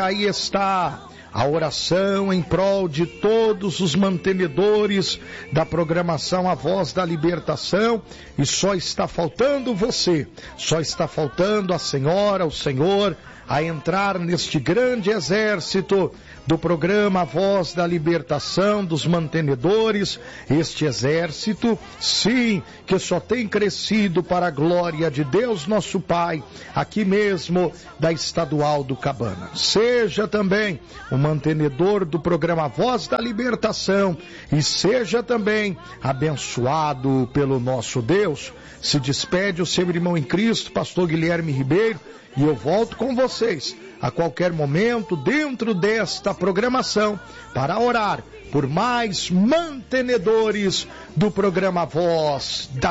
aí está a oração em prol de todos os mantenedores da programação A Voz da Libertação, e só está faltando você, só está faltando a senhora, o senhor, a entrar neste grande exército do programa A Voz da Libertação, dos mantenedores, este exército, sim, que só tem crescido para a glória de Deus nosso Pai, aqui mesmo da Estadual do Cabana. Seja também um mantenedor do programa A Voz da Libertação e seja também abençoado pelo nosso Deus. Se despede o seu irmão em Cristo, pastor Guilherme Ribeiro, e eu volto com vocês a qualquer momento dentro desta programação para orar por mais mantenedores do programa Voz da